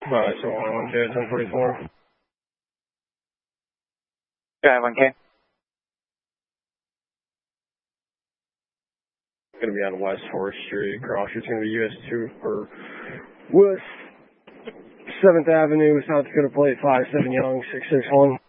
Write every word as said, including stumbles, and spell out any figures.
Alright, so one K, ten forty-four. Yeah, one K. Gonna be on West fourth Street. Crossroads gonna be U S two for West seventh Avenue, South Dakota plate five seven Young, six six one.